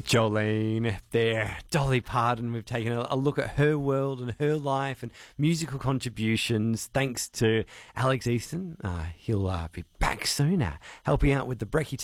Jolene there, Dolly Parton. We've taken a look at her world and her life and musical contributions. Thanks to Alex Easton. He'll be back soon, helping out with the Brekkie